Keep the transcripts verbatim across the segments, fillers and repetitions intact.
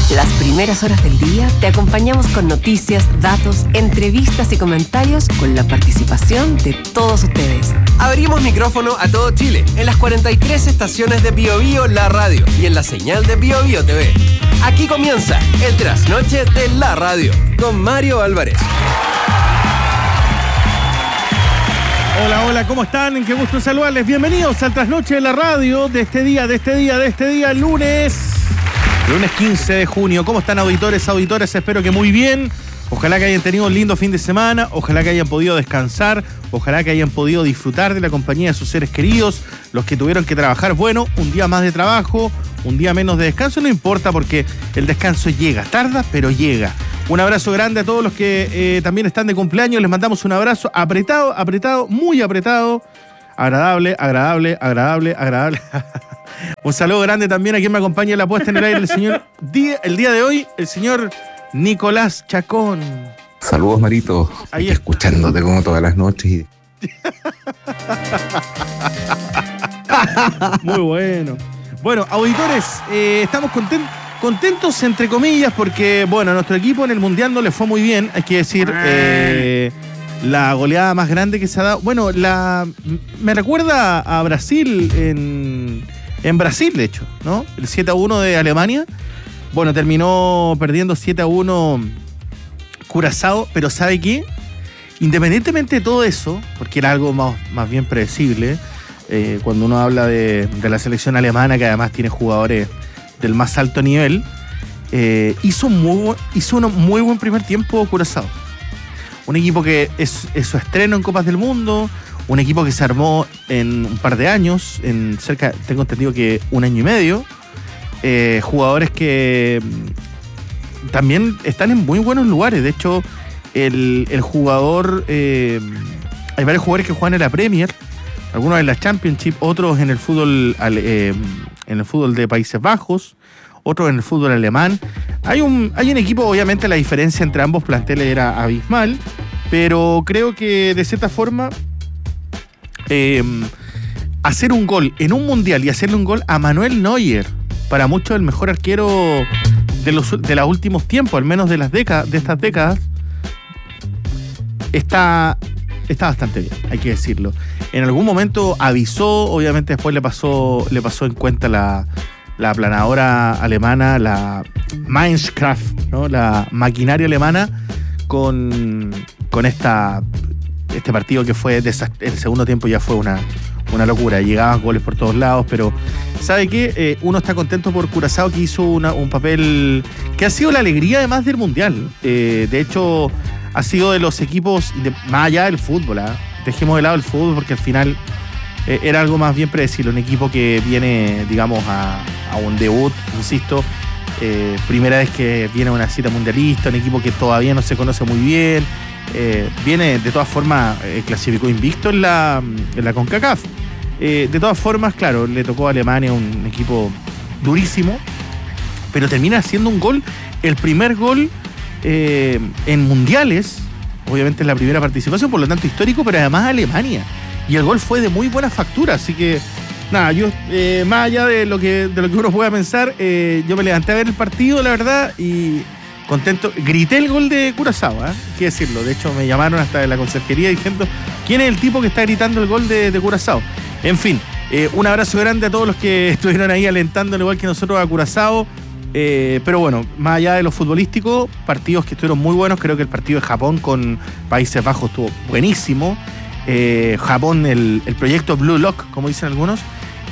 Las primeras horas del día te acompañamos con noticias, datos, entrevistas y comentarios con la participación de todos ustedes. Abrimos micrófono a todo Chile en las cuarenta y tres estaciones de Bio Bio La Radio y en la señal de Bio Bio T V. Aquí comienza el Trasnoche de La Radio con Mario Álvarez. Hola, hola, ¿cómo están? Qué gusto saludarles. Bienvenidos al Trasnoche de la Radio de este día, de este día, de este día, lunes. Lunes quince de junio. ¿Cómo están, auditores, auditoras? Espero que muy bien. Ojalá que hayan tenido un lindo fin de semana. Ojalá que hayan podido descansar. Ojalá que hayan podido disfrutar de la compañía de sus seres queridos. Los que tuvieron que trabajar, bueno, un día más de trabajo, un día menos de descanso, no importa porque el descanso llega. Tarda, pero llega. Un abrazo grande a todos los que eh, también están de cumpleaños. Les mandamos un abrazo apretado, apretado, muy apretado. Agradable, agradable, agradable, agradable. Un saludo grande también a quien me acompaña en la puesta en el aire, el señor, el día de hoy, el señor Nicolás Chacón. Saludos, Marito. Ahí Aquí escuchándote como todas las noches. Muy bueno. Bueno, auditores, eh, estamos contentos. Contentos, entre comillas, porque, bueno, a nuestro equipo en el Mundial no le fue muy bien, hay que decir, eh, la goleada más grande que se ha dado. Bueno, la me recuerda a Brasil, en, en Brasil, de hecho, ¿no? El siete a uno de Alemania. Bueno, terminó perdiendo siete a uno Curazao, pero ¿sabe qué? Independientemente de todo eso, porque era algo más, más bien predecible, eh, cuando uno habla de, de la selección alemana, que además tiene jugadores del más alto nivel, eh, hizo, muy, hizo un muy buen primer tiempo Curazao. Un equipo que es, es su estreno en Copas del Mundo, un equipo que se armó en un par de años, en cerca, tengo entendido que un año y medio, eh, jugadores que también están en muy buenos lugares. De hecho, el, el jugador, eh, hay varios jugadores que juegan en la Premier, algunos en la Championship, otros en el fútbol eh, en el fútbol de Países Bajos, otros en el fútbol alemán. Hay un, hay un equipo, obviamente la diferencia entre ambos planteles era abismal, pero creo que de cierta forma eh, hacer un gol en un mundial y hacerle un gol a Manuel Neuer, para muchos el mejor arquero de los, de los últimos tiempos, al menos de las décadas, de estas décadas, está... Está bastante bien, hay que decirlo. En algún momento avisó, obviamente después le pasó, le pasó en cuenta la, la aplanadora alemana, la Minecraft, ¿no? La maquinaria alemana, con, con esta, este partido que fue desast- el segundo tiempo ya fue una, una locura. Llegaban goles por todos lados, pero ¿sabe qué? Eh, uno está contento por Curazao, que hizo una, un papel que ha sido la alegría además del Mundial. Eh, de hecho, ha sido de los equipos, de, más allá del fútbol, ¿eh? Dejemos de lado el fútbol porque al final eh, era algo más bien predecible, un equipo que viene, digamos, a, a un debut, insisto, eh, primera vez que viene a una cita mundialista, un equipo que todavía no se conoce muy bien, eh, viene de todas formas, eh, clasificó invicto en la, en la CONCACAF. Eh, de todas formas, claro, le tocó a Alemania un equipo durísimo, pero termina haciendo un gol, el primer gol Eh, en mundiales, obviamente es la primera participación, por lo tanto histórico, pero además Alemania, y el gol fue de muy buena factura, así que nada, yo eh, más allá de lo que de lo que uno pueda pensar, eh, yo me levanté a ver el partido, la verdad, y contento, grité el gol de Curazao, ¿eh? Hay que decirlo, de hecho me llamaron hasta de la conserjería diciendo ¿quién es el tipo que está gritando el gol de, de Curazao? En fin, eh, un abrazo grande a todos los que estuvieron ahí alentando igual que nosotros a Curazao. Eh, pero bueno, más allá de lo futbolístico, partidos que estuvieron muy buenos. Creo que el partido de Japón con Países Bajos estuvo buenísimo. eh, Japón, el, el proyecto Blue Lock, como dicen algunos,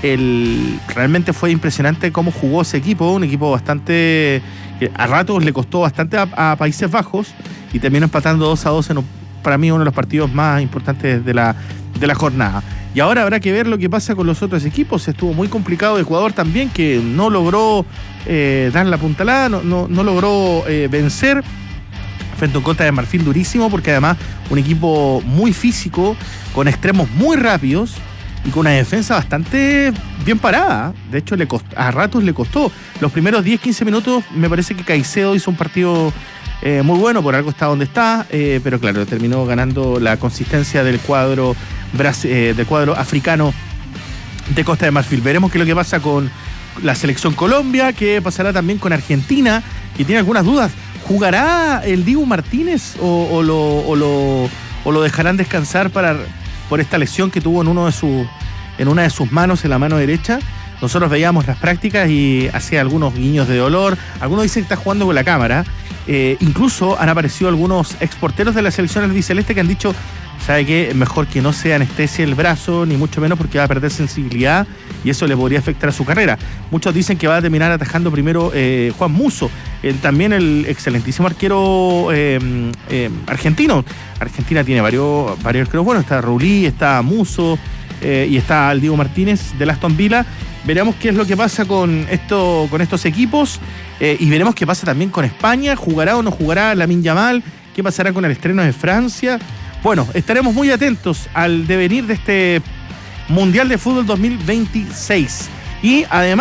el, realmente fue impresionante cómo jugó ese equipo. Un equipo bastante, que a ratos le costó bastante a, a Países Bajos, y terminó empatando dos a dos en, para mí, uno de los partidos más importantes de la, de la jornada. Y ahora habrá que ver lo que pasa con los otros equipos. Estuvo muy complicado Ecuador también, que no logró eh, dar la puntalada, no, no, no logró eh, vencer frente a un Costa de Marfil durísimo, porque además un equipo muy físico, con extremos muy rápidos y con una defensa bastante bien parada. De hecho, le costó, a ratos le costó. Los primeros diez, quince minutos me parece que Caicedo hizo un partido eh, muy bueno, por algo está donde está, eh, pero claro, terminó ganando la consistencia del cuadro eh, del cuadro africano de Costa de Marfil. Veremos qué es lo que pasa con la selección Colombia, qué pasará también con Argentina, que tiene algunas dudas. ¿Jugará el Dibu Martínez o, o, lo, o, lo, o lo dejarán descansar para, por esta lesión que tuvo en, uno de sus, en una de sus manos, en la mano derecha? Nosotros veíamos las prácticas y hacía algunos guiños de dolor. Algunos dicen que está jugando con la cámara. Eh, incluso han aparecido algunos exporteros de la selección albiceleste que han dicho, ¿sabe qué? Mejor que no se anestesie el brazo, ni mucho menos porque va a perder sensibilidad y eso le podría afectar a su carrera. Muchos dicen que va a terminar atajando primero eh, Juan Musso, eh, también el excelentísimo arquero eh, eh, argentino. Argentina tiene varios, varios arqueros buenos. Está Rulli, está Musso eh, y está el Diego Martínez del Aston Villa. Veremos qué es lo que pasa con esto, con estos equipos eh, y veremos qué pasa también con España. ¿Jugará o no jugará Lamine Yamal? ¿Qué pasará con el estreno de Francia? Bueno, estaremos muy atentos al devenir de este Mundial de Fútbol dos mil veintiséis. Y además